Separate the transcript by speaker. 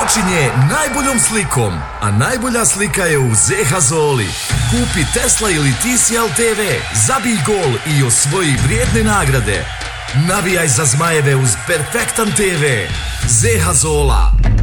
Speaker 1: počinje najboljom slikom, a najbolja slika je u ZH Zoli. Kupi Tesla ili TCL TV, zabij gol i osvoji vrijedne nagrade. Navijaj za zmajeve uz Perfektan TV. ZH Zola.